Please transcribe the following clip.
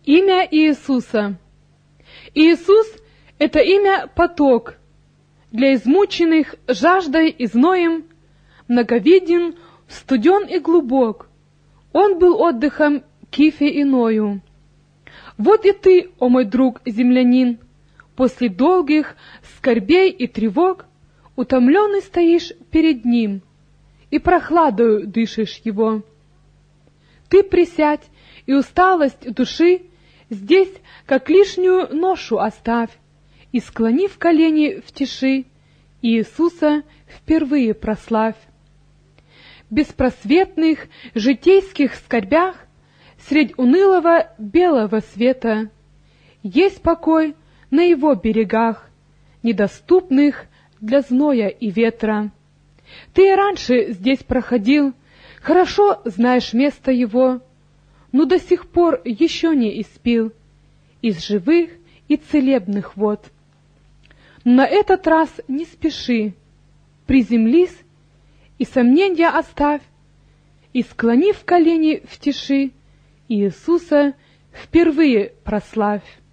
Имя Иисуса. Иисус — это имя поток, для измученных жаждой и зноем, многовиден, студен и глубок. Он был отдыхом Кифе и Ною. Вот и ты, о мой друг землянин, после долгих скорбей и тревог, утомленный стоишь перед ним, и прохладою дышишь его. Ты присядь, и усталость души здесь, как лишнюю ношу оставь, и, склонив колени в тиши, Иисуса впервые прославь. В беспросветных житейских скорбях, средь унылого белого света, есть покой на его берегах, недоступных для зноя и ветра. Ты и раньше здесь проходил, хорошо знаешь место его, но до сих пор еще не испил из живых и целебных вод. На этот раз не спеши, приземлись и сомнения оставь, и, склонив колени в тиши, Иисуса впервые прославь.